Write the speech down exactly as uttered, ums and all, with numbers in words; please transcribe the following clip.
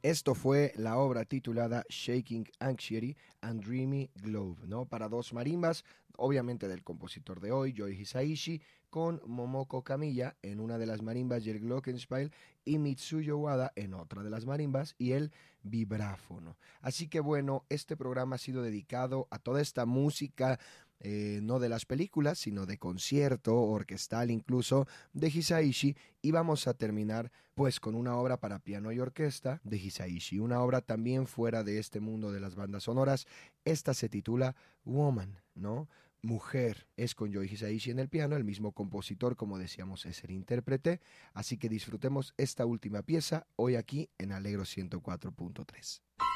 Esto fue la obra titulada Shaking Anxiety and Dreamy Globe, ¿no? Para dos marimbas, obviamente del compositor de hoy, Joe Hisaishi, con Momoko Kamiya en una de las marimbas y el glockenspiel, y Mitsuyo Wada en otra de las marimbas y el vibráfono. Así que bueno, este programa ha sido dedicado a toda esta música, eh, no de las películas, sino de concierto, orquestal incluso, de Hisaishi, y vamos a terminar pues con una obra para piano y orquesta de Hisaishi, una obra también fuera de este mundo de las bandas sonoras. Esta se titula Woman, ¿no? Mujer, es con Joe Hisaishi en el piano, el mismo compositor, como decíamos, es el intérprete, así que disfrutemos esta última pieza hoy aquí en Alegro ciento cuatro punto tres.